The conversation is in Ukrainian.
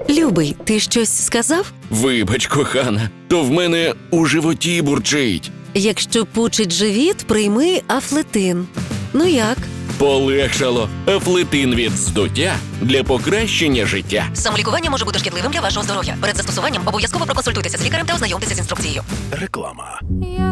Любий, ти щось сказав? Вибач, кохана, то в мене у животі бурчить. Якщо пучить живіт, прийми Афлетин. Ну як? Полегшало. Афлетин від здуття для покращення життя. Самолікування може бути шкідливим для вашого здоров'я. Перед застосуванням обов'язково проконсультуйтеся з лікарем та ознайомтеся з інструкцією. Реклама.